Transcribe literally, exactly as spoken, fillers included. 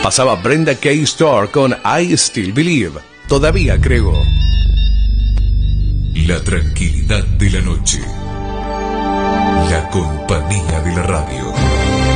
Pasaba Brenda K. Starr con I Still Believe. Todavía creo. La tranquilidad de la noche. La compañía de la radio.